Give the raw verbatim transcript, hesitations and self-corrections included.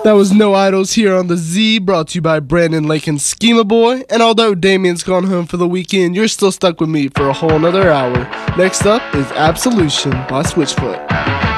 That was No Idols here on the Z, brought to you by Brandon Lake and Schema Boy. And although Damien's gone home for the weekend, you're still stuck with me for a whole another hour. Next up is Absolution by Switchfoot.